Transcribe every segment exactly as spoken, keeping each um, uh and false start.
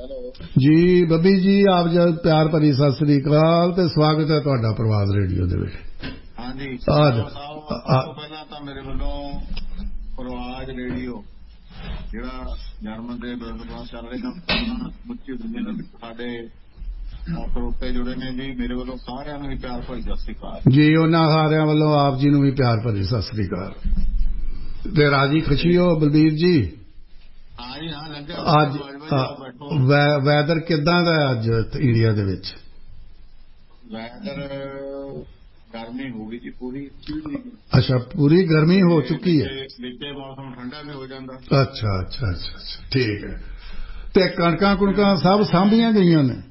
जी बब्बी जी आप जब प्यार भरी सत श्री अकाल ते स्वागत है तुहाडा प्रवास रेडियो दे विच। हाँ जी पहला तो मेरे वालों प्रवास रेडियो जिहड़ा जर्मन दे विरोध चल रहा मुच्ची दुनिया दे साडे ਸਰੋਤੇ जुड़े ने जी मेरे वालों सारिਆਂ ਨੂੰ प्यार भरी सत श्री अकाल जी। उन्हां सारिਆਂ ਵੱਲੋਂ ਆਪ जी ਨੂੰ भी प्यार भरी सत श्री अकाल ते राजी खुशी हो बलबीर जी। हाँ जी हाँ लगे अज वैदर किदां दा अज इंडिया दे विच? वैदर गर्मी हो गई जी पूरी। अच्छा पूरी गर्मी हो चुकी है। नीचे मौसम ठंडा भी हो जाता। अच्छा अच्छा अच्छा अच्छा ठीक है। ते कणकां कुणकां सब सांभियां गईयां ने?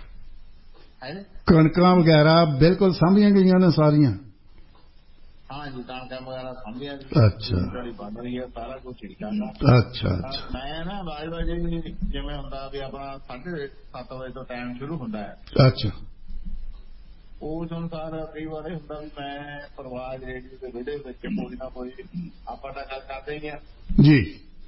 कणकां वगैरह बिल्कुल सांभियां गईयां ने सारियां? हाँ जी कणकां वगैरह सांभियां। अच्छा बन रही है सारा कुछ ठीक ठाक। अच्छा अच्छा मैं ना बाज बाजी जिवें हुंदा भी अपना साढ़े सत्त बजे तो टाइम शुरू हुंदा है। अच्छा उस अनुसार कई बार हुंदा भी मैं प्रवास रेडियो के विड़े विच कोई ना कोई आपां तां गल करदे ही हां जी।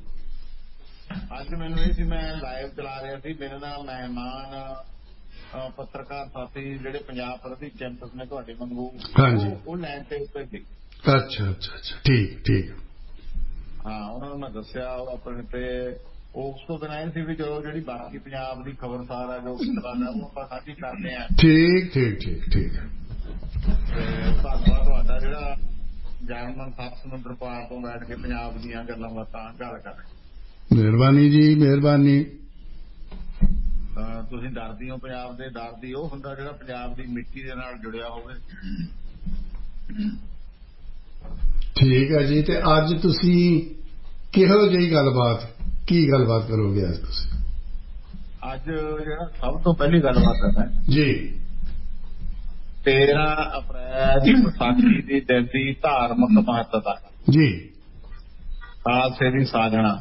अज मैनूं इह सी मैं लाइव चला रहा सी मेरे नाल मेहमान पत्रकार साथी जिहड़े पंजाब प्रति चिंतक ने तुहाडे वांगू वो लैन ते उत्ते सी। अच्छा अच्छा अच्छा ठीक ठीक। हाँ उन्होंने मैं दस्सिया अपने ते उस तो बिना ये सी भी चलो जिहड़ी बाकी पंजाब दी खबरसार है जो गल है वो आपां साझी करदे आ। ठीक ठीक ठीक ठीक। धन्नवाद तुहाडा जिहड़ा जर्मन सत्त समुंदर पार तो बैठ के पंजाब दीयां गल्लां बातां गल कर रहे। मेहरबानी जी मेहरबानी। तुसीं डरदी हो पंजाब दे डरदी ਉਹ ਹੁੰਦਾ ਜਿਹੜਾ ਪੰਜਾਬ ਦੀ ਮਿੱਟੀ ਦੇ ਨਾਲ ਜੁੜਿਆ ਹੋਵੇ। ठीक है जी। ते अज तुसी किहो जी गलबात की गलबात करोगे अज तुसी? अज जिहड़ा सब तो पहली गलबात है जी तेरह अप्रैल की विसाखी की दिन की धार्मिक महत्ता जी खालसे दी साजना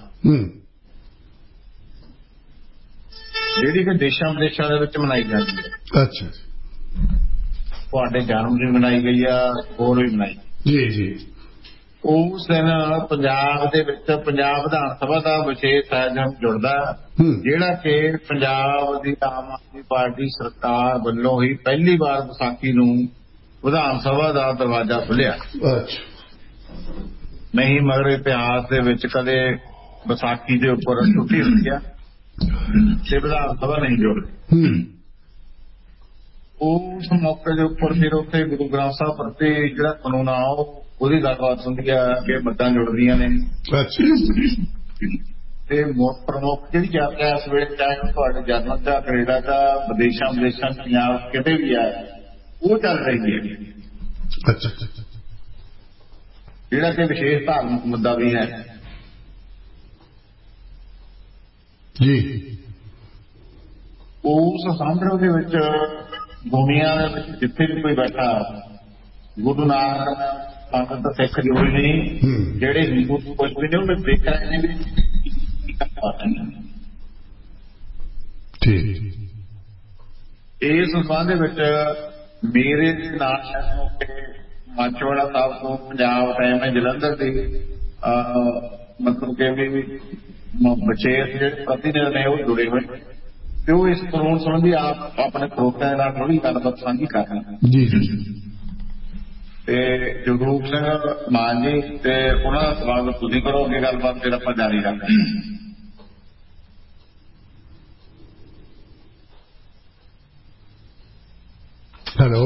ਜਿਹੜੀ ਕਿ ਦੇਸ਼ਾਂ ਵਿਦੇਸ਼ਾਂ ਦੇ ਵਿੱਚ ਮਨਾਈ ਜਾਂਦੀ ਹੈ। अच्छा ਤੁਹਾਡੇ ਜਨਮ ਦਿਨ ਮਨਾਈ ਗਈ ਆ ਹੋਰ ਵੀ ਮਨਾਈ ਜੀ ਜੀ। ਉਸ ਦਿਨ ਪੰਜਾਬ ਦੇ ਵਿੱਚ ਪੰਜਾਬ ਵਿਧਾਨ ਸਭਾ ਦਾ ਵਿਸ਼ੇਸ਼ ਆਯੋਜਨ ਜੁੜਦਾ ਜਿਹੜਾ ਕਿ ਪੰਜਾਬ ਦੀ ਆਮ ਆਦਮੀ ਪਾਰਟੀ ਸਰਕਾਰ ਵੱਲੋਂ ਹੀ ਪਹਿਲੀ ਵਾਰ ਵਿਸਾਖੀ ਨੂੰ ਵਿਧਾਨ ਸਭਾ ਦਾ ਦਰਵਾਜ਼ਾ ਖੁੱਲਿਆ। ਨਹੀਂ ਮਗਰ ਇਤਿਹਾਸ ਦੇ ਵਿੱਚ ਕਦੇ ਵਿਸਾਖੀ ਦੇ ਉੱਪਰ ਛੁੱਟੀ ਹੁੰਦੀ ਆ ਤੇ ਵਿਧਾਨ ਸਭਾ ਨਹੀਂ ਜੁੜਦੀ। ਉਸ ਮੌਕੇ ਦੇ ਉੱਪਰ ਫਿਰ ਉੱਥੇ ਗੁਰੂ ਗ੍ਰੰਥ ਸਾਹਿਬ ਪ੍ਰਤੀ ਜਿਹੜਾ ਕਾਨੂੰਨ ਆ ਉਹਦੀ ਗੱਲਬਾਤ ਹੁੰਦੀ ਆ ਕਿ ਵੋਟਾਂ ਜੁੜਦੀਆਂ ਨੇ। ਤੇ ਮੁੱਖ ਪ੍ਰਮੁੱਖ ਜਿਹੜੀ ਚਰਚਾ ਇਸ ਵੇਲੇ ਚਾਹੇ ਤੁਹਾਡੇ ਜਰਮਨ ਦਾ ਕੈਨੇਡਾ ਦਾ ਵਿਦੇਸ਼ਾਂ ਵਿਦੇਸ਼ਾਂ ਪੰਜਾਬ ਕਿਤੇ ਵੀ ਆ ਉਹ ਚੱਲ ਰਹੀ ਹੈ ਜਿਹੜਾ ਕਿ ਵਿਸ਼ੇਸ਼ ਧਾਰਮਿਕ ਮੁੱਦਾ ਵੀ ਹੈ ਜੀ। ਉਸ ਸੰਦਰਭ ਦੇ ਵਿੱਚ ਦੁਨੀਆ ਦੇ ਵਿੱਚ ਜਿੱਥੇ ਵੀ ਕੋਈ ਬੈਠਾ ਗੁਰੂ ਨਾਨਕ ਸੰਗਤ ਸਿੱਖ ਜੁੜੇ ਨੇ ਜਿਹੜੇ ਹਿੰਦੂ ਕੁਝ ਵੀ ਨੇ ਉਹਨੇ ਦੇਖ ਰਹੇ ਨੇ ਇਸ ਸੰਬੰਧ ਦੇ ਵਿੱਚ ਮੇਰੇ ਨਾਲ ਇਸ ਮੌਕੇ ਮਾਚੋਵਾੜਾ ਸਾਹਿਬ ਤੋਂ ਪੰਜਾਬ ਟਾਈਮ ਹੈ ਜਲੰਧਰ ਦੇ ਮਤਲਬ ਕਿ ਵੀ ਵਿਸ਼ੇਸ਼ ਜਿਹੜੇ ਪ੍ਰਤੀਨਿਧ ਨੇ ਉਹ ਜੁੜੇ ਹੋਏ ਤੇ ਉਹ ਇਸ ਕਾਨੂੰਨ ਸੰਬੰਧੀ ਆਪ ਆਪਣੇ ਸਰੋਤਿਆਂ ਨਾਲ ਥੋੜ੍ਹੀ ਗੱਲਬਾਤ ਸਾਂਝੀ ਕਰ ਰਹੇ ਜੀ ਜੀ। ਤੇ ਜਗਰੂਪ ਸਿੰਘ ਮਾਨ ਜੀ ਤੇ ਉਹਨਾਂ ਦਾ ਸਵਾਗਤ ਤੁਸੀਂ ਕਰੋ ਅੱਗੇ ਗੱਲਬਾਤ ਫਿਰ ਆਪਾਂ ਜਾਰੀ ਰੱਖਾਂਗੇ। ਹੈਲੋ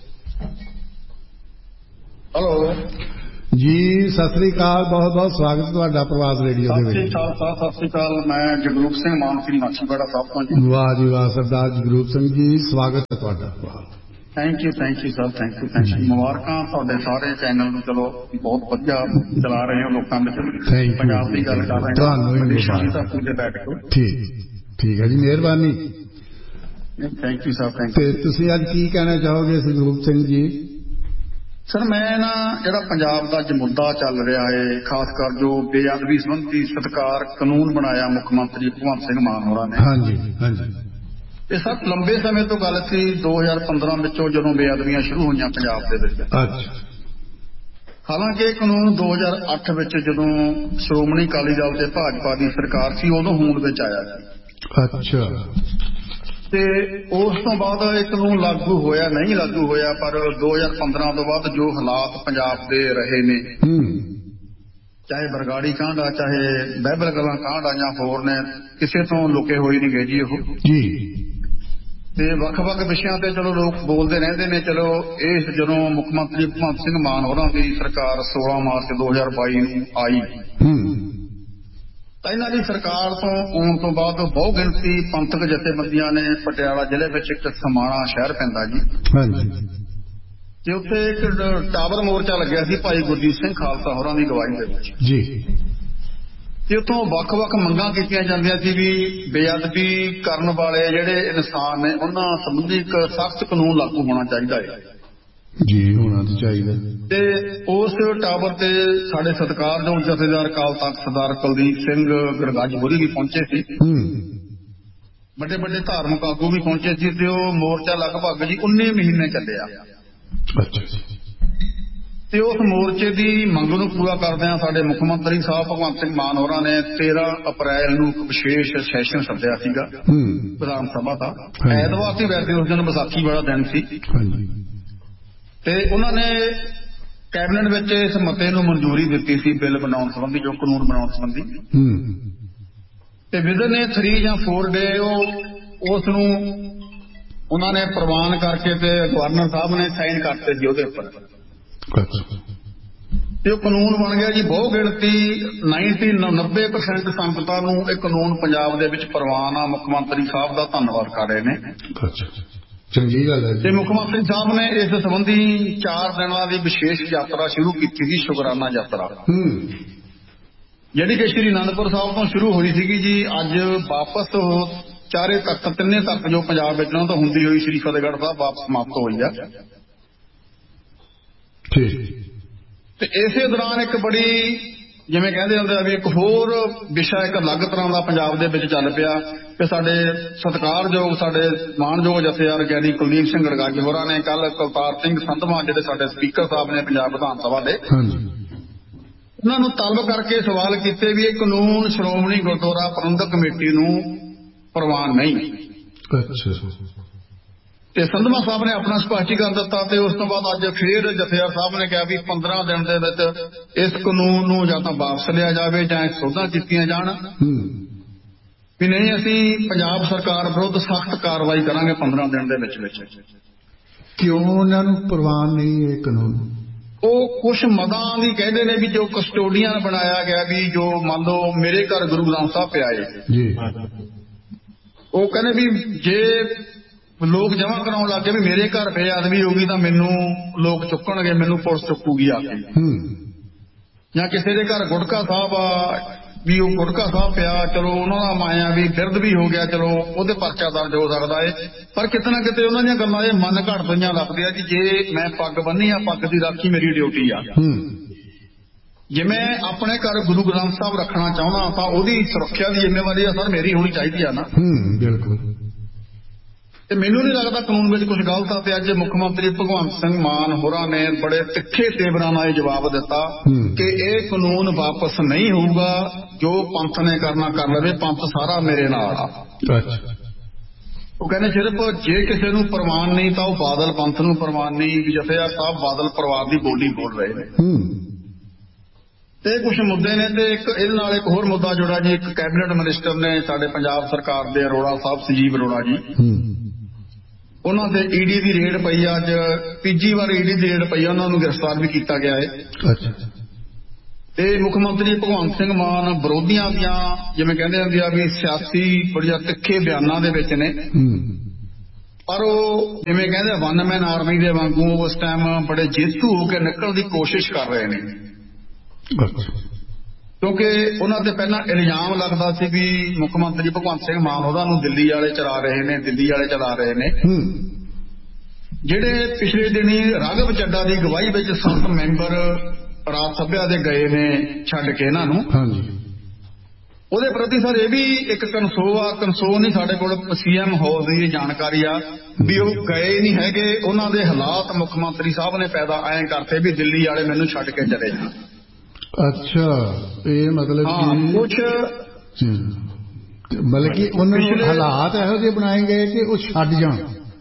ਹੈਲੋ जी सत श्री अकाल बहुत बहुत स्वागत ਤੁਹਾਡਾ प्रवास रेडियो ਦੇ ਵਿੱਚ। ਸਤਿ ਸ਼੍ਰੀ ਅਕਾਲ ਮੈਂ ਜਗਰੂਪ ਸਿੰਘ ਮਾਨ ਸਿੰਘ ਮਾਛੀਵਾੜਾ ਸਾਹਿਬ ਤੋਂ ਜੀ। ਵਾਹ ਜੀ ਵਾਹ ਸਰਦਾਰ ਜਗਰੂਪ ਸਿੰਘ ਜੀ ਸਵਾਗਤ ਹੈ ਤੁਹਾਡਾ। Thank you thank you sir thank you thank you ਮੁਬਾਰਕਾਂ ਤੁਹਾਡੇ ਸਾਰੇ ਚੈਨਲ ਨੂੰ ਚਲੋ ਬਹੁਤ ਵਧੀਆ ਚਲਾ ਰਹੇ ਹੋ ਲੋਕਾਂ ਵਿੱਚ ਪੰਜਾਬ ਦੀ ਗੱਲ ਕਰ ਰਹੇ ਹੋ ਤੁਹਾਨੂੰ ਹੀ ਬੈਠ ਕੇ। ਠੀਕ ਠੀਕ ਹੈ ਜੀ ਮਿਹਰਬਾਨੀ। Thank you sir thank you. ਤੁਸੀਂ ਅੱਜ ਕੀ ਕਹਿਣਾ ਚਾਹੋਗੇ ਜਗਰੂਪ ਸਿੰਘ ਜੀ? ਸਰ ਮੈਂ ਨਾ ਜਿਹੜਾ ਪੰਜਾਬ ਦਾ ਅੱਜ ਮੁੱਦਾ ਚੱਲ ਰਿਹਾ ਹੈ ਖਾਸ ਕਰ ਜੋ ਬੇਅਦਬੀ ਸੰਬੰਧੀ ਸਤਿਕਾਰ ਕਾਨੂੰਨ ਬਣਾਇਆ ਮੁੱਖ ਮੰਤਰੀ ਭਗਵੰਤ ਸਿੰਘ ਮਾਨ ਹੋਰਾਂ ਨੇ। ਹਾਂਜੀ ਹਾਂਜੀ। ਇਹ ਸਭ ਲੰਬੇ ਸਮੇਂ ਤੋਂ ਗੱਲ ਸੀ ਦੋ ਹਜ਼ਾਰ ਪੰਦਰਾਂ ਵਿੱਚੋਂ ਜਦੋਂ ਬੇਅਦਬੀਆਂ ਸ਼ੁਰੂ ਹੋਈਆਂ ਪੰਜਾਬ ਦੇ ਵਿੱਚ। ਅੱਛਾ। ਹਾਲਾਂਕਿ ਇਹ ਕਾਨੂੰਨ ਦੋ ਹਜ਼ਾਰ ਅੱਠ ਵਿੱਚ ਜਦੋਂ ਸ਼੍ਰੋਮਣੀ ਅਕਾਲੀ ਦਲ ਤੇ ਭਾਜਪਾ ਦੀ ਸਰਕਾਰ ਸੀ ਉਦੋਂ ਹੋਂਦ ਵਿੱਚ ਆਇਆ ਸੀ। ਅੱਛਾ। ਤੇ ਉਸ ਤੋਂ ਬਾਅਦ ਇਹ ਕਾਨੂੰਨ ਲਾਗੂ ਹੋਇਆ ਨਹੀਂ ਲਾਗੂ ਹੋਇਆ, ਪਰ ਦੋ ਹਜ਼ਾਰ ਪੰਦਰਾਂ ਤੋਂ ਬਾਅਦ ਜੋ ਹਾਲਾਤ ਪੰਜਾਬ ਦੇ ਰਹੇ ਨੇ, ਚਾਹੇ ਬਰਗਾੜੀ ਕਾਂਡ ਆ, ਚਾਹੇ ਬਹਿਬਲ ਕਲਾਂ ਕਾਂਡ ਆ, ਜਾਂ ਹੋਰ ਨੇ, ਕਿਸੇ ਤੋਂ ਲੁਕੇ ਹੋਏ ਨਹੀਂ ਗਏ ਜੀ ਉਹ ਜੀ। ਤੇ ਵੱਖ-ਵੱਖ ਵਿਸ਼ਿਆਂ ਤੇ ਚਲੋ ਲੋਕ ਬੋਲਦੇ ਰਹਿੰਦੇ ਨੇ। ਚਲੋ ਇਸ ਜਦੋਂ ਮੁੱਖ ਮੰਤਰੀ ਭਗਵੰਤ ਸਿੰਘ ਮਾਨ ਹੋਰਾਂ ਦੀ ਸਰਕਾਰ ਸੋਲਾਂ ਮਾਰਚ ਦੋ ਹਜ਼ਾਰ ਬਾਈ ਨੂੰ ਆਈ, ਤਾਂ ਇਹਨਾਂ ਦੀ ਸਰਕਾਰ ਤੋਂ ਆਉਣ ਤੋਂ ਬਾਅਦ ਬਹੁ ਗਿਣਤੀ ਪੰਥਕ ਜਥੇਬੰਦੀਆਂ ਨੇ ਪਟਿਆਲਾ ਜ਼ਿਲ੍ਹੇ ਵਿੱਚ ਇੱਕ ਸਮਾਣਾ ਸ਼ਹਿਰ ਪੈਂਦਾ ਜੀ, ਤੇ ਉੱਥੇ ਇੱਕ ਟਾਵਰ ਮੋਰਚਾ ਲੱਗਿਆ ਸੀ ਭਾਈ ਗੁਰਜੀਤ ਸਿੰਘ ਖਾਲਸਾ ਹੋਰਾਂ ਦੀ ਅਗਵਾਈ ਦੇ ਵਿੱਚ ਜੀ। ਤੇ ਉੱਥੋਂ ਵੱਖ-ਵੱਖ ਮੰਗਾਂ ਕੀਤੀਆਂ ਜਾਂਦੀਆਂ ਸੀ ਵੀ ਬੇਅਦਬੀ ਕਰਨ ਵਾਲੇ ਜਿਹੜੇ ਇਨਸਾਨ ਨੇ ਉਹਨਾਂ ਸੰਬੰਧੀ ਇੱਕ ਸਖਤ ਕਾਨੂੰਨ ਲਾਗੂ ਹੋਣਾ ਚਾਹੀਦਾ ਹੈ ਜੀ, ਹੋਣਾ ਤਾਂ ਚਾਹੀਦਾ। ਤੇ ਉਸ ਟਾਵਰ ਤੇ ਸਾਡੇ ਸਤਿਕਾਰਯੋਗ ਜਥੇਦਾਰ ਅਕਾਲ ਤਖ਼ਤ ਸਰਦਾਰ ਕੁਲਦੀਪ ਸਿੰਘ ਗੜਗੱਜ ਹੋਰੀ ਵੀ ਪਹੁੰਚੇ ਸੀ, ਵੱਡੇ ਵੱਡੇ ਧਾਰਮਿਕ ਆਗੂ ਵੀ ਪਹੁੰਚੇ ਸੀ, ਤੇ ਉਹ ਮੋਰਚਾ ਲਗਭਗ ਜੀ ਉੱਨੀ ਮਹੀਨੇ ਚੱਲਿਆ। ਅੱਛਾ। ਤੇ ਉਸ ਮੋਰਚੇ ਦੀ ਮੰਗ ਨੂੰ ਪੂਰਾ ਕਰਦਿਆਂ ਸਾਡੇ ਮੁੱਖ ਮੰਤਰੀ ਸਾਹਿਬ ਭਗਵੰਤ ਸਿੰਘ ਮਾਨ ਹੋਰਾਂ ਨੇ ਤੇਰਾਂ ਅਪ੍ਰੈਲ ਨੂੰ ਇੱਕ ਵਿਸ਼ੇਸ਼ ਸੈਸ਼ਨ ਸੱਦਿਆ ਸੀਗਾ ਵਿਧਾਨ ਸਭਾ ਦਾ। ਐਤਵਾਰ ਸੀ ਵੈਸੇ, ਉਸ ਦਿਨ ਵਿਸਾਖੀ ਵਾਲਾ ਦਿਨ ਸੀ, ਤੇ ਉਹਨਾਂ ਨੇ ਕੈਬਨਿਟ ਵਿੱਚ ਇਸ ਮਤੇ ਨੂੰ ਮਨਜ਼ੂਰੀ ਦਿੱਤੀ ਸੀ, ਬਿੱਲ ਬਣਾਉਣ ਸੰਬੰਧੀ, ਜੋ ਕਾਨੂੰਨ ਬਣਾਉਣ ਸੰਬੰਧੀ। ਤੇ ਵਿਦਨ ਇਹ ਥਰੀ ਜਾਂ ਫੋਰ ਡੇ ਉਹ ਉਸ ਨੂੰ ਉਹਨਾਂ ਨੇ ਪ੍ਰਵਾਨ ਕਰਕੇ ਤੇ ਗਵਰਨਰ ਸਾਹਿਬ ਨੇ ਸਾਈਨ ਕਰਤੇ ਸੀ ਉਹਦੇ ਉੱਪਰ, ਤੇ ਉਹ ਕਾਨੂੰਨ ਬਣ ਗਿਆ ਜੀ। ਬਹੁ ਗਿਣਤੀ ਨਾਈਨਟੀ ਨੱਬੇ ਪਰਸੈਂਟ ਸੰਗਤਾਂ ਨੂੰ ਇਹ ਕਾਨੂੰਨ ਪੰਜਾਬ ਦੇ ਵਿੱਚ ਪ੍ਰਵਾਨ ਆ। ਮੁੱਖ ਮੰਤਰੀ ਸਾਹਿਬ ਦਾ ਧੰਨਵਾਦ ਕਰ ਰਹੇ ਨੇ, ਚੰਗੀ ਗੱਲ ਹੈ। ਤੇ ਮੁੱਖ ਮੰਤਰੀ ਸਾਹਿਬ ਨੇ ਇਸ ਸੰਬੰਧੀ ਚਾਰ ਦਿਨਾਂ ਦੀ ਵਿਸ਼ੇਸ਼ ਯਾਤਰਾ ਸ਼ੁਰੂ ਕੀਤੀ ਸੀ, ਸ਼ੁਕਰਾਨਾ ਯਾਤਰਾ, ਜਿਹੜੀ ਕਿ ਸ਼੍ਰੀ ਅਨੰਦਪੁਰ ਸਾਹਿਬ ਤੋਂ ਸ਼ੁਰੂ ਹੋਈ ਸੀਗੀ ਜੀ। ਅੱਜ ਵਾਪਸ ਚਾਰੇ ਤੱਕ ਤਿੰਨੇ ਤੱਕ ਜੋ ਪੰਜਾਬ ਵਿੱਚ ਨਾ ਤਾਂ ਹੁੰਦੀ ਹੋਈ ਸ਼੍ਰੀ ਫਤਿਹਗੜ੍ਹ ਸਾਹਿਬ ਵਾਪਸ ਸਮਾਪਤ ਹੋਈ ਆ। ਤੇ ਇਸੇ ਦੌਰਾਨ ਇੱਕ ਬੜੀ, ਜਿਵੇਂ ਕਹਿੰਦੇ ਹੁੰਦੇ ਆ ਵੀ ਇੱਕ ਹੋਰ ਵਿਸ਼ਾ ਇੱਕ ਅਲੱਗ ਤਰ੍ਹਾਂ ਦਾ ਪੰਜਾਬ ਦੇ ਵਿੱਚ ਚੱਲ ਪਿਆ ਕਿ ਸਾਡੇ ਸਤਿਕਾਰਯੋਗ ਸਾਡੇ ਮਾਣਯੋਗ ਜਥੇਦਾਰ ਗਿਆਨੀ ਕੁਲਦੀਪ ਸਿੰਘ ਗੜਗੱਜ ਹੋਰਾਂ ਨੇ ਕੱਲ ਕੁਲਤਾਰ ਸਿੰਘ ਸੰਧਵਾਂ, ਜਿਹੜੇ ਸਾਡੇ ਸਪੀਕਰ ਸਾਹਿਬ ਨੇ ਪੰਜਾਬ ਵਿਧਾਨ ਸਭਾ ਦੇ, ਉਹਨਾਂ ਨੂੰ ਤਲਬ ਕਰਕੇ ਸਵਾਲ ਕੀਤੇ ਵੀ ਇਹ ਕਾਨੂੰਨ ਸ਼੍ਰੋਮਣੀ ਗੁਰਦੁਆਰਾ ਪ੍ਰਬੰਧਕ ਕਮੇਟੀ ਨੂੰ ਪ੍ਰਵਾਨ ਨਹੀਂ। ਤੇ ਸੰਧਵਾ ਸਾਹਿਬ ਨੇ ਆਪਣਾ ਸਪਸ਼ਟੀਕਰਨ ਦਿੱਤਾ, ਤੇ ਉਸ ਤੋਂ ਬਾਅਦ ਅੱਜ ਫਿਰ ਜਥੇਦਾਰ ਸਾਹਿਬ ਨੇ ਕਿਹਾ ਵੀ ਪੰਦਰਾਂ ਦਿਨ ਦੇ ਵਿੱਚ ਇਸ ਕਾਨੂੰਨ ਨੂੰ ਜਾਂ ਤਾਂ ਵਾਪਸ ਲਿਆ ਜਾਵੇ ਜਾਂ ਸੋਧਾਂ ਕੀਤੀਆਂ ਜਾਣ, ਵੀ ਨਹੀਂ ਅਸੀਂ ਪੰਜਾਬ ਸਰਕਾਰ ਵਿਰੁੱਧ ਸਖਤ ਕਾਰਵਾਈ ਕਰਾਂਗੇ ਪੰਦਰਾਂ ਦਿਨ ਦੇ ਵਿੱਚ ਵਿੱਚ। ਕਿਉਂ ਉਹਨਾਂ ਨੂੰ ਪ੍ਰਵਾਨ ਨਹੀਂ ਇਹ ਕਾਨੂੰਨ? ਉਹ ਕੁਛ ਮਦਾਂ ਵੀ ਕਹਿੰਦੇ ਨੇ ਵੀ ਜੋ ਕਸਟੋਡੀਅਨ ਬਣਾਇਆ ਗਿਆ, ਵੀ ਜੋ ਮੰਨ ਲਓ ਮੇਰੇ ਘਰ ਗੁਰੂ ਗ੍ਰੰਥ ਸਾਹਿਬ ਪਿਆ ਏ ਜੀ, ਉਹ ਕਹਿੰਦੇ ਵੀ ਜੇ ਲੋਕ ਜਮ੍ਹਾਂ ਕਰਾਉਣ ਲੱਗ ਗਏ ਵੀ ਮੇਰੇ ਘਰ ਬੇਅਦਬੀ ਹੋ ਗਈ ਤਾਂ ਮੈਨੂੰ ਲੋਕ ਚੁੱਕਣਗੇ, ਮੈਨੂੰ ਪੁਲਿਸ ਚੁੱਕੂਗੀ ਆ ਕੇ। ਜਾਂ ਕਿਸੇ ਦੇ ਘਰ ਗੁਟਕਾ ਸਾਹਿਬ ਆ ਵੀ ਉਹ ਗੁਟਕਾ ਸਾਹਿਬ ਪਿਆ, ਚਲੋ ਉਹਨਾਂ ਦਾ ਮਾਇਆ ਵੀ ਬਿਰਧ ਵੀ ਹੋ ਗਿਆ, ਚਲੋ ਉਹਦੇ ਪਰਚਾ ਦਰਜ ਹੋ ਸਕਦਾ ਏ। ਪਰ ਕਿਤੇ ਨਾ ਕਿਤੇ ਉਹਨਾਂ ਦੀਆਂ ਗੱਲਾਂ ਇਹ ਮਨ ਘੜ ਪਈਆਂ ਲੱਗਦੇ ਆ ਕਿ ਜੇ ਮੈਂ ਪੱਗ ਬੰਨੀ ਆ, ਪੱਗ ਦੀ ਰਾਖੀ ਮੇਰੀ ਡਿਊਟੀ ਆ। ਜੇ ਮੈਂ ਆਪਣੇ ਘਰ ਗੁਰੂ ਗ੍ਰੰਥ ਸਾਹਿਬ ਰੱਖਣਾ ਚਾਹੁੰਦਾ ਤਾਂ ਉਹਦੀ ਸੁਰੱਖਿਆ ਦੀ ਜ਼ਿੰਮੇਵਾਰੀ ਆ ਸਰ ਮੇਰੀ ਹੋਣੀ ਚਾਹੀਦੀ ਆ ਨਾ। ਬਿਲਕੁਲ। ਤੇ ਮੈਨੂੰ ਨਹੀਂ ਲੱਗਦਾ ਕਾਨੂੰਨ ਵਿੱਚ ਕੁਝ ਗਲਤ ਆ। ਤੇ ਅੱਜ ਮੁੱਖ ਮੰਤਰੀ ਭਗਵੰਤ ਸਿੰਘ ਮਾਨ ਹੋਰਾਂ ਨੇ ਬੜੇ ਤਿੱਖੇ ਤੇਵਰਾਂ ਨਾਲ ਇਹ ਜਵਾਬ ਦਿੱਤਾ ਕਿ ਇਹ ਕਾਨੂੰਨ ਵਾਪਸ ਨਹੀਂ ਹੋਊਗਾ, ਜੋ ਪੰਥ ਨੇ ਕਰਨਾ ਕਰ ਲਵੇ, ਪੰਥ ਸਾਰਾ ਮੇਰੇ ਨਾਲ ਆ। ਉਹ ਕਹਿੰਦੇ ਸਿਰਫ ਜੇ ਕਿਸੇ ਨੂੰ ਪ੍ਰਵਾਨ ਨਹੀਂ ਤਾਂ ਉਹ ਬਾਦਲ ਪੰਥ ਨੂੰ ਪ੍ਰਵਾਨ ਨਹੀਂ। ਵੀ ਜਥੇਦਾਰ ਸਾਹਿਬ ਬਾਦਲ ਪਰਿਵਾਰ ਦੀ ਬੋਲੀ ਬੋਲ ਰਹੇ ਨੇ, ਤੇ ਕੁਝ ਮੁੱਦੇ ਨੇ। ਤੇ ਇੱਕ ਇਹਦੇ ਨਾਲ ਇੱਕ ਹੋਰ ਮੁੱਦਾ ਜੁੜਾ ਜੀ, ਇੱਕ ਕੈਬਨਿਟ ਮਿਨਿਸਟਰ ਨੇ ਸਾਡੇ ਪੰਜਾਬ ਸਰਕਾਰ ਦੇ ਅਰੋੜਾ ਸਾਹਿਬ, ਸੰਜੀਵ ਅਰੋੜਾ ਜੀ, ਉਹਨਾਂ ਦੇ ਈਡੀ ਦੀ ਰੇਡ ਪਈ ਆ, ਅੱਜ ਤੀਜੀ ਵਾਰ ਈਡੀ ਦੀ ਰੇਡ ਪਈ ਆ, ਉਹਨਾਂ ਨੂੰ ਗ੍ਰਿਫਤਾਰ ਵੀ ਕੀਤਾ ਗਿਆ ਹੈ। ਤੇ ਮੁੱਖ ਮੰਤਰੀ ਭਗਵੰਤ ਸਿੰਘ ਮਾਨ ਵਿਰੋਧੀਆਂ ਦੀਆਂ ਜਿਵੇਂ ਕਹਿੰਦੇ ਹੁੰਦੇ ਆ ਵੀ ਸਿਆਸੀ ਬੜੀਆਂ ਤਿੱਖੇ ਬਿਆਨਾਂ ਦੇ ਵਿੱਚ ਨੇ, ਪਰ ਉਹ ਜਿਵੇਂ ਕਹਿੰਦੇ ਵਨ ਮੈਨ ਆਰਮੀ ਦੇ ਵਾਂਗੂ ਉਸ ਟਾਈਮ ਬੜੇ ਜੇਤੂ ਹੋ ਕੇ ਨਿਕਲਣ ਦੀ ਕੋਸ਼ਿਸ਼ ਕਰ ਰਹੇ ਨੇ, ਕਿਉਂਕਿ ਉਹਨਾਂ ਤੇ ਪਹਿਲਾਂ ਇਲਜ਼ਾਮ ਲੱਗਦਾ ਸੀ ਵੀ ਮੁੱਖ ਮੰਤਰੀ ਭਗਵੰਤ ਸਿੰਘ ਮਾਨ ਉਹਨਾਂ ਨੂੰ ਦਿੱਲੀ ਵਾਲੇ ਚਲਾ ਰਹੇ ਨੇ, ਦਿੱਲੀ ਵਾਲੇ ਚਲਾ ਰਹੇ ਨੇ। ਜਿਹੜੇ ਪਿਛਲੇ ਦਿਨੀ ਰਾਘਵ ਚੱਡਾ ਦੀ ਅਗਵਾਈ ਵਿੱਚ ਸੰਤ ਮੈਂਬਰ ਰਾਜ ਸਭਾ ਦੇ ਗਏ ਨੇ ਛੱਡ ਕੇ ਇਹਨਾਂ ਨੂੰ, ਉਹਦੇ ਪ੍ਰਤੀ ਸਰ ਇਹ ਵੀ ਇੱਕ ਕਨਸੋ ਆ, ਕਨਸੋ ਨਹੀਂ ਸਾਡੇ ਕੋਲ ਸੀਐਮ ਹਾਊਸ ਦੀ ਜਾਣਕਾਰੀ ਆ ਵੀ ਉਹ ਗਏ ਨਹੀਂ ਹੈਗੇ, ਉਹਨਾਂ ਦੇ ਹਾਲਾਤ ਮੁੱਖ ਮੰਤਰੀ ਸਾਹਿਬ ਨੇ ਪੈਦਾ ਐਂ ਕਰਤੇ ਵੀ ਦਿੱਲੀ ਵਾਲੇ ਮੈਨੂੰ ਛੱਡ ਕੇ ਚਲੇ ਜਾਣ। ਅੱਛਾ, ਇਹ ਮਤਲਬ ਕੁਛ ਮਤਲਬ ਕਿ ਉਹਨਾਂ ਨੂੰ ਹਾਲਾਤ ਇਹੋ ਜਿਹੇ ਬਣਾਏ ਗਏ ਕਿ ਉਹ ਛੱਡ ਜਾਣ।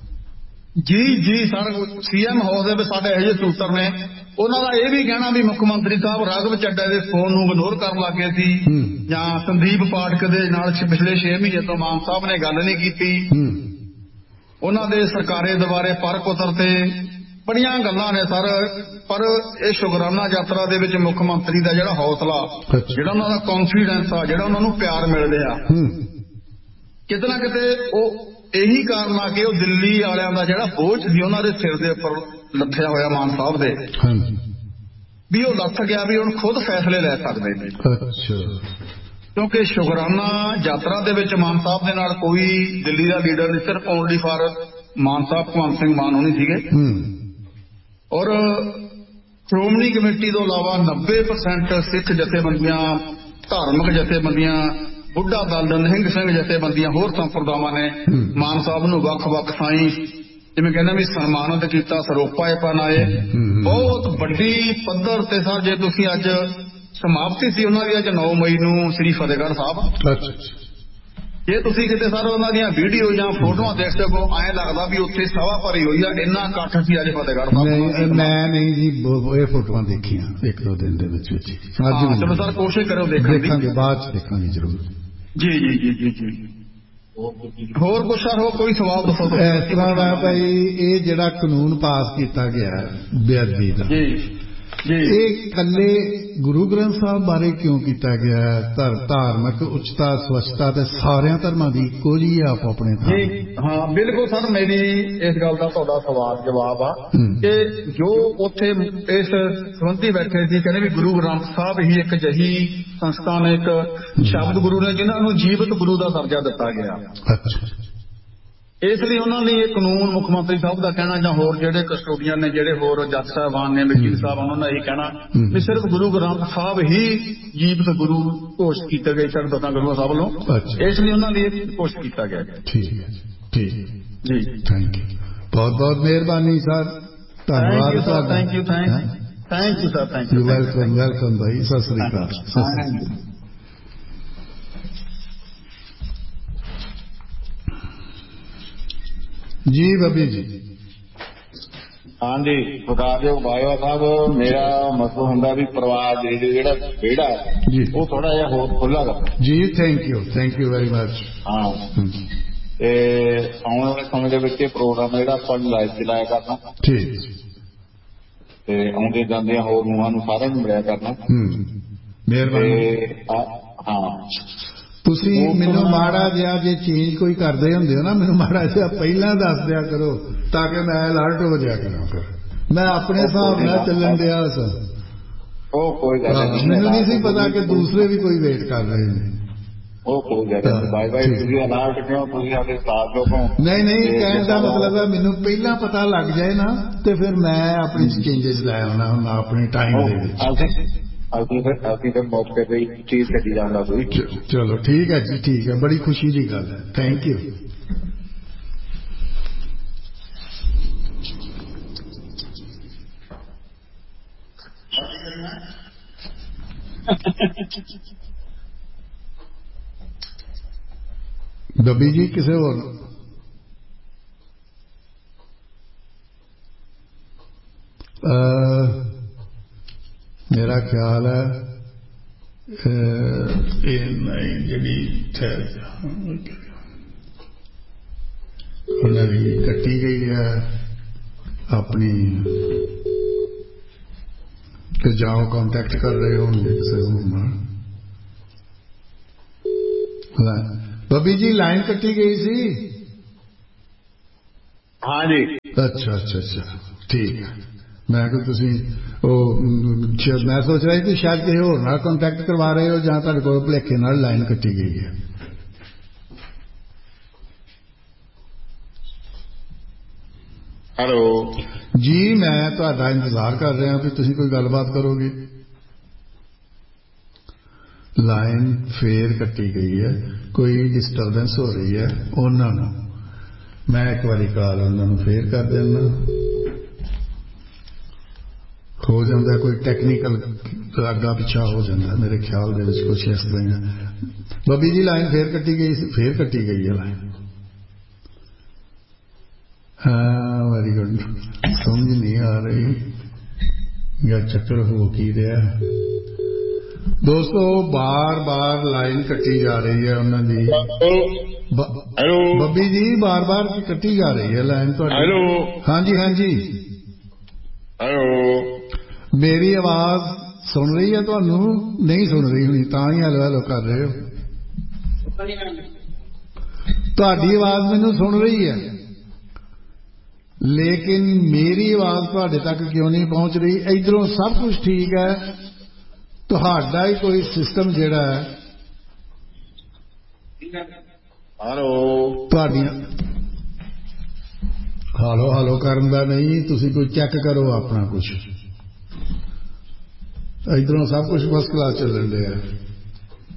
ਜੀ ਜੀ ਸਰ, ਸੀਐਮ ਹਾਊਸ ਦੇ ਵਿੱਚ ਸਾਡੇ ਇਹੋ ਜਿਹੇ ਸੂਤਰ ਨੇ, ਉਹਨਾਂ ਦਾ ਇਹ ਵੀ ਕਹਿਣਾ ਵੀ ਮੁੱਖ ਮੰਤਰੀ ਸਾਹਿਬ ਰਾਘਵ ਚੱਡਾ ਦੇ ਫੋਨ ਨੂੰ ਇਗਨੋਰ ਕਰਨ ਲੱਗ ਗਏ ਸੀ, ਜਾਂ ਸੰਦੀਪ ਪਾਠਕ ਦੇ ਨਾਲ ਪਿਛਲੇ ਛੇ ਮਹੀਨੇ ਤੋਂ ਮਾਨ ਸਾਹਿਬ ਨੇ ਗੱਲ ਨਹੀਂ ਕੀਤੀ। ਉਹਨਾਂ ਦੇ ਸਰਕਾਰੇ ਦੁਆਰੇ ਪਰ ਪੁੱਤਰ ਤੇ ਬੜੀਆਂ ਗੱਲਾਂ ਨੇ ਸਰ। ਪਰ ਇਹ ਸ਼ੁਕਰਾਨਾ ਯਾਤਰਾ ਦੇ ਵਿੱਚ ਮੁੱਖ ਮੰਤਰੀ ਦਾ ਜਿਹੜਾ ਹੌਸਲਾ, ਜਿਹੜਾ ਉਹਨਾਂ ਦਾ ਕੌਨਫੀਡੈਂਸ ਆ, ਜਿਹੜਾ ਉਹਨਾਂ ਨੂੰ ਪਿਆਰ ਮਿਲ ਰਿਹਾ, ਕਿਤੇ ਨਾ ਕਿਤੇ ਉਹ ਇਹੀ ਕਾਰਨ ਆ ਕਿ ਉਹ ਦਿੱਲੀ ਵਾਲਿਆਂ ਦਾ ਜਿਹੜਾ ਬੋਝ ਸੀ ਉਹਨਾਂ ਦੇ ਸਿਰ ਦੇ ਉੱਪਰ ਲੱਥਿਆ ਹੋਇਆ ਮਾਨ ਸਾਹਿਬ ਦੇ, ਵੀ ਉਹ ਲੱਥ ਗਿਆ, ਵੀ ਹੁਣ ਖੁਦ ਫੈਸਲੇ ਲੈ ਸਕਦੇ ਨੇ। ਕਿਉਂਕਿ ਸ਼ੁਕਰਾਨਾ ਯਾਤਰਾ ਦੇ ਵਿੱਚ ਮਾਨ ਸਾਹਿਬ ਦੇ ਨਾਲ ਕੋਈ ਦਿੱਲੀ ਦਾ ਲੀਡਰ ਨਹੀਂ, ਸਿਰਫ ਓਨਲੀ ਫਾਰ ਮਾਨ ਸਾਹਿਬ, ਭਗਵੰਤ ਸਿੰਘ ਮਾਨ ਹੋਣੀ ਸੀਗੇ। ਔਰ ਸ਼੍ਰੋਮਣੀ ਕਮੇਟੀ ਤੋਂ ਇਲਾਵਾ ਨੱਬੇ ਪਰਸੈਂਟ ਸਿੱਖ ਜਥੇਬੰਦੀਆਂ, ਧਾਰਮਿਕ ਜਥੇਬੰਦੀਆਂ, ਬੁੱਢਾ ਦਲ, ਨਿਹੰਗ ਸਿੰਘ ਜਥੇਬੰਦੀਆਂ, ਹੋਰ ਸੰਪਰਦਾਵਾਂ ਨੇ ਮਾਨ ਸਾਹਿਬ ਨੂੰ ਵੱਖ-ਵੱਖ ਥਾਈਂ ਜਿਵੇਂ ਕਹਿੰਦੇ ਵੀ ਸਨਮਾਨਿਤ ਕੀਤਾ, ਸਰੋਪਾ ਪਨਾਏ। ਬਹੁਤ ਵੱਡੀ ਪੱਧਰ ਤੇ ਸਰ, ਜੇ ਤੁਸੀਂ ਅੱਜ ਸਮਾਪਤੀ ਸੀ ਉਹਨਾਂ ਦੀ ਅੱਜ ਨੌ ਮਈ ਨੂੰ ਸ੍ਰੀ ਫਤਿਹਗੜ੍ਹ ਸਾਹਿਬ, ਜੇ ਤੁਸੀਂ ਕਿਤੇ ਸਰ ਉਹਨਾਂ ਦੀਆਂ ਵੀਡੀਓ ਜਾਂ ਫੋਟੋਆਂ ਦੇਖ ਸਕੋ, ਐਂ ਲੱਗਦਾ ਵੀ ਉੱਥੇ ਸਭਾ ਭਰੀ ਹੋਈ ਆ, ਇੰਨਾ ਇਕੱਠ ਸੀ ਅੱਜ ਫਤਿਹਗੜ੍ਹ ਸਾਹਿਬ। ਮੈਂ ਨਹੀਂ ਜੀ ਇਹ ਫੋਟੋਆਂ ਦੇਖੀਆਂ ਇੱਕ ਦੋ ਦਿਨ ਦੇ ਵਿੱਚ ਵਿੱਚ। ਚਲੋ ਸਰ ਕੋਸ਼ਿਸ਼ ਕਰੋ ਦੇਖਣ ਦੀ, ਬਾਅਦ ਚ ਦੇਖਾਂਗੇ ਜ਼ਰੂਰ। ਜੀ ਜੀ ਜੀ ਜੀ ਜੀ ਹੋਰ ਕੁਛ ਸਰ, ਹੋਰ ਕੋਈ ਸਵਾਲ ਦੱਸੋ। ਇਸ ਤਰ੍ਹਾਂ ਦਾ ਭਾਈ, ਇਹ ਜਿਹੜਾ ਕਾਨੂੰਨ ਪਾਸ ਕੀਤਾ ਗਿਆ ਬੇਅਦਬੀ ਦਾ, ਇਹ ਇਕੱਲੇ ਗੁਰੂ ਗ੍ਰੰਥ ਸਾਹਿਬ ਬਾਰੇ ਕਿਉਂ ਕੀਤਾ ਗਿਆ? ਧਰ ਧਾਰਮਿਕ ਉੱਚਤਾ, ਸਵੱਛਤਾ ਤੇ ਸਾਰਿਆਂ ਧਰਮਾਂ ਦੀ ਇੱਕੋ ਜਿਹੀ ਆ ਆਪੋ ਆਪਣੇ ਥਾਂ। ਹਾਂ ਬਿਲਕੁਲ ਸਰ, ਮੇਰੀ ਇਸ ਗੱਲ ਦਾ ਤੁਹਾਡਾ ਸਵਾਲ ਜਵਾਬ ਆ ਕਿ ਜੋ ਉੱਥੇ ਇਸ ਸੰਬੰਧੀ ਬੈਠੇ ਸੀ, ਕਹਿੰਦੇ ਵੀ ਗੁਰੂ ਗ੍ਰੰਥ ਸਾਹਿਬ ਹੀ ਇੱਕ ਅਜਿਹੀ ਸੰਸਥਾ ਨੇ, ਇੱਕ ਸ਼ਬਦ ਗੁਰੂ ਨੇ, ਜਿਨ੍ਹਾਂ ਨੂੰ ਜੀਵਤ ਗੁਰੂ ਦਾ ਦਰਜਾ ਦਿੱਤਾ ਗਿਆ। ਇਸ ਲਈ ਉਹਨਾਂ ਲਈ ਇਹ ਕਾਨੂੰਨ ਮੁੱਖ ਮੰਤਰੀ ਸਾਹਿਬ ਦਾ ਕਹਿਣਾ, ਜਾਂ ਹੋਰ ਜਿਹੜੇ ਕਸਟੋਡੀਅਨ ਨੇ, ਜਿਹੜੇ ਹੋਰ ਜੱਜ ਸਾਹਿਬਾਨ ਨੇ, ਵਕੀਲ ਸਾਹਿਬ, ਉਹਨਾਂ ਦਾ ਇਹ ਕਹਿਣਾ ਵੀ ਸਿਰਫ ਗੁਰੂ ਗ੍ਰੰਥ ਸਾਹਿਬ ਹੀ ਜੀਵਤ ਗੁਰੂ ਘੋਸ਼ਿਤ ਕੀਤਾ ਗਿਆ ਸਰ ਦਸਾਂ ਗੁਰੂਆਂ ਸਾਹਿਬ ਵੱਲੋਂ। ਇਸ ਲਈ ਉਹਨਾਂ ਲਈ ਇਹ ਘੋਸ਼ਿਤ ਕੀਤਾ ਗਿਆ। ਠੀਕ ਹੈ ਠੀਕ ਜੀ, ਥੈਂਕ ਯੂ, ਬਹੁਤ ਬਹੁਤ ਮਿਹਰਬਾਨੀ ਸਰ, ਧੰਨਵਾਦ sir. Thank you thank thank you sir, thank you, welcome welcome ਭਾਈ, ਸਤਿ ਸ੍ਰੀ ਅਕਾਲ। ਜੀ ਬੱਬੀ ਜੀ। ਹਾਂਜੀ ਸਰਕਾਰਯੋਗ ਬਾਜਵਾ ਸਾਹਿਬ, ਮੇਰਾ ਮਤਲਬ ਹੁੰਦਾ ਵੀ ਪਰਿਵਾਰ ਦੇ ਜਿਹੜਾ ਵਿਹੜਾ ਉਹ ਥੋੜਾ ਜਿਹਾ ਹੋਰ ਖੁੱਲ੍ਹਾ ਕਰਨਾ ਜੀ। Thank you thank you very much. ਹਾਂ, ਤੇ ਆਉਣ ਵਾਲੇ ਸਮੇਂ ਦੇ ਵਿੱਚ ਇਹ ਪ੍ਰੋਗਰਾਮ ਜਿਹੜਾ ਆਪਾਂ ਲਾਈਵ ਚਲਾਇਆ ਕਰਨਾ, ਠੀਕ, ਤੇ ਆਉਂਦੇ ਜਾਂਦੇ ਹੋਰ ਨੂੰਹਾਂ ਨੂੰ ਸਾਰਿਆਂ ਨੂੰ ਮਿਲਿਆ ਕਰਨਾ। ਮਿਹਰਬਾਨੀ। ਹਾਂ, ਤੁਸੀਂ ਮੈਨੂੰ ਮਾੜਾ ਜਿਹਾ ਜੇ ਚੇਂਜ ਕੋਈ ਕਰਦੇ ਹੁੰਦੇ ਹੋ ਨਾ, ਮੈਨੂੰ ਮਾੜਾ ਜਿਹਾ ਪਹਿਲਾਂ ਦੱਸ ਦਿਆ ਕਰੋ ਤਾਂ ਕਿ ਮੈਂ ਅਲਰਟ ਹੋ ਜਾਇਆ ਕਰਾਂ। ਫਿਰ ਮੈਂ ਆਪਣੇ ਹਿਸਾਬ ਨਾਲ ਚੱਲਣ ਦਿਆ ਸਾਂ। ਉਹ ਕੋਈ ਗੱਲ ਨਹੀਂ, ਮੈਨੂੰ ਨਹੀਂ ਸੀ ਪਤਾ ਕਿ ਦੂਸਰੇ ਵੀ ਕੋਈ ਵੇਟ ਕਰ ਰਹੇ ਨੇ। ਉਹ ਕੋਈ ਗੱਲ ਨਹੀਂ, ਬਾਈ ਬਾਈ ਤੁਸੀਂ ਅਲਰਟ ਕਿਉਂ, ਤੁਸੀਂ ਸਾਡੇ ਸਾਥ ਲੋਕੋਂ। ਨਹੀਂ ਨਹੀਂ, ਕਹਿਣ ਦਾ ਮਤਲਬ ਹੈ ਮੈਨੂੰ ਪਹਿਲਾਂ ਪਤਾ ਲੱਗ ਜਾਏ ਨਾ, ਤੇ ਫਿਰ ਮੈਂ ਆਪਣੀ ਚੇਂਜਸ ਲੈ ਆਉਣਾ ਹੁੰਦਾ ਆਪਣੇ ਟਾਈਮ ਦੇ ਵਿੱਚ। ਅਸੀਂ ਫਿਰ ਅਸੀਂ ਫਿਰ ਮੌਕੇ ਤੇ ਚੀਜ਼ ਕੱਢੀ ਜਾਂਦਾ ਕੋਈ। ਚਲੋ ਠੀਕ ਹੈ ਜੀ, ਠੀਕ ਹੈ, ਬੜੀ ਖੁਸ਼ੀ ਦੀ ਗੱਲ ਹੈ। Thank you. ਬੱਬੀ ਜੀ ਕਿਸੇ ਹੋਰ? ਮੇਰਾ ਖਿਆਲ ਹੈ ਇਹ ਨਹੀਂ ਜਿਹੜੀ ਉਹਨਾਂ ਦੀ ਕੱਟੀ ਗਈ ਹੈ ਆਪਣੀ, ਤੇ ਜਾਓ ਕੰਟੈਕਟ ਕਰ ਰਹੇ ਹੋਣਗੇ ਕਿਸੇ ਹੋਰ ਨਾਲ। ਬੱਬੀ ਜੀ ਲਾਈਨ ਕੱਟੀ ਗਈ ਸੀ? ਹਾਂ ਜੀ। ਅੱਛਾ ਅੱਛਾ ਅੱਛਾ, ਠੀਕ ਹੈ। ਮੈਂ ਕਿਹਾ ਤੁਸੀਂ ਉਹ ਮੈਂ ਸੋਚ ਰਿਹਾ ਕਿ ਸ਼ਾਇਦ ਕਿਸੇ ਹੋਰ ਨਾਲ ਕੰਟੈਕਟ ਕਰਵਾ ਰਹੇ ਹੋ, ਜਾਂ ਤੁਹਾਡੇ ਕੋਲ ਭੁਲੇਖੇ ਨਾਲ ਲਾਈਨ ਕੱਟੀ ਗਈ ਹੈ। ਹੈਲੋ ਜੀ, ਮੈਂ ਤੁਹਾਡਾ ਇੰਤਜ਼ਾਰ ਕਰ ਰਿਹਾ ਵੀ ਤੁਸੀਂ ਕੋਈ ਗੱਲਬਾਤ ਕਰੋਗੇ। ਲਾਈਨ ਫੇਰ ਕੱਟੀ ਗਈ ਹੈ, ਕੋਈ ਡਿਸਟਰਬੈਂਸ ਹੋ ਰਹੀ ਹੈ ਉਹਨਾਂ ਨੂੰ। ਮੈਂ ਇੱਕ ਵਾਰੀ ਕਾਲ ਉਹਨਾਂ ਨੂੰ ਫੇਰ ਕਰ ਦਿੰਦਾ, ਹੋ ਜਾਂਦਾ ਕੋਈ ਟੈਕਨੀਕਲ ਅੱਗਾ ਪਿੱਛਾ ਹੋ ਜਾਂਦਾ ਮੇਰੇ ਖਿਆਲ ਦੇ ਵਿੱਚ, ਕੁਛ ਇਸ ਤਰ੍ਹਾਂ। ਬੱਬੀ ਜੀ ਲਾਈਨ ਫੇਰ ਕੱਟੀ ਗਈ ਫੇਰ ਕੱਟੀ ਗਈ ਹੈ ਲਾਈਨ। ਹਾਂ ਵੈਰੀ ਗੁੱਡ। ਸਮਝ ਨਹੀਂ ਆ ਰਹੀ ਜਾਂ ਚੱਕਰ ਹੋ ਕੀ ਰਿਹਾ ਦੋਸਤੋ। ਬਾਰ ਬਾਰ ਲਾਈਨ ਕੱਟੀ ਜਾ ਰਹੀ ਹੈ ਉਹਨਾਂ ਦੀ। ਬੱਬੀ ਜੀ ਬਾਰ ਬਾਰ ਕੱਟੀ ਜਾ ਰਹੀ ਹੈ ਲਾਈਨ ਤੁਹਾਡੀ। ਹਾਂਜੀ ਹਾਂਜੀ ਮੇਰੀ ਆਵਾਜ਼ ਸੁਣ ਰਹੀ ਹੈ ਤੁਹਾਨੂੰ? ਨਹੀਂ ਸੁਣ ਰਹੀ ਹੋਣੀ ਤਾਂ ਹੀ ਹੈਲੋ ਹੈਲੋ ਕਰ ਰਹੇ ਹੋ। ਤੁਹਾਡੀ ਆਵਾਜ਼ ਮੈਨੂੰ ਸੁਣ ਰਹੀ ਹੈ ਲੇਕਿਨ ਮੇਰੀ ਆਵਾਜ਼ ਤੁਹਾਡੇ ਤੱਕ ਕਿਉਂ ਨਹੀਂ ਪਹੁੰਚ ਰਹੀ? ਇੱਧਰੋਂ ਸਭ ਕੁਝ ਠੀਕ ਹੈ, ਤੁਹਾਡਾ ਹੀ ਕੋਈ ਸਿਸਟਮ ਜਿਹੜਾ ਹੈ ਤੁਹਾਡੀਆਂ ਹਾਲੋ ਹਾਲੋ ਕਰਨ ਦਾ ਨਹੀਂ। ਤੁਸੀਂ ਕੋਈ ਚੈੱਕ ਕਰੋ ਆਪਣਾ ਕੁਛ। ਇੱਧਰੋਂ ਸਭ ਕੁਝ ਫਸਟ ਕਲਾਸ ਚੱਲਣ ਡਿਆ।